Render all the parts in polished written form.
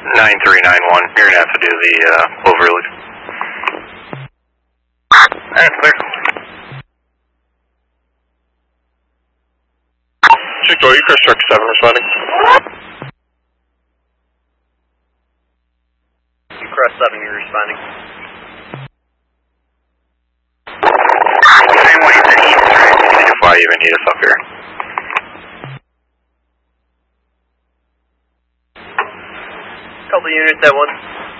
9391, you're going to have to do the Cloverleaf. Alright, clear. Check door, you cross truck 7 responding. You cross 7, you're responding. 91, you said east, right? See if I even need us up here. Couple units at once.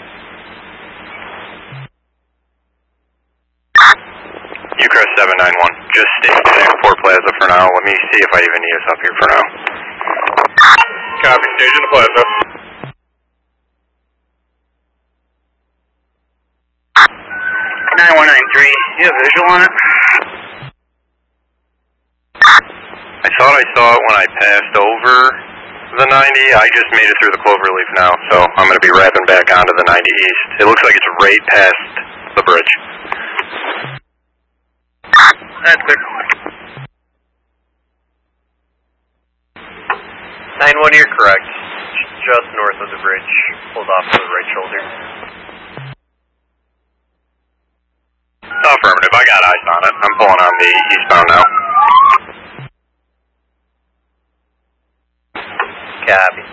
Ucrest 791, just stay at Airport Plaza for now. Let me see if I even need us up here for now. Copy, stage in the plaza. 9193, you have visual on it? I thought I saw it when I passed over the 90. I just made it through the Cloverleaf now, so I'm going to be wrapping back onto the 90 east. It looks like it's right past the bridge. That's clear. 91, you're correct. Just north of the bridge. Pulled off to the right shoulder. Affirmative, I got eyes on it. I'm pulling on the eastbound now. Copy.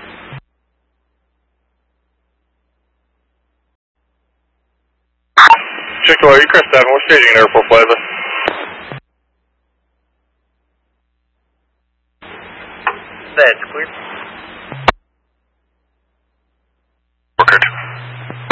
Check the you crest 7, we're staging at Airport Plaza. That's clear.